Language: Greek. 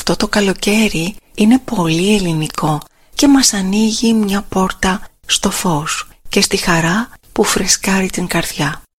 αυτό το καλοκαίρι είναι πολύ ελληνικό και μας ανοίγει μια πόρτα στο φως και στη χαρά που φρεσκάρει την καρδιά.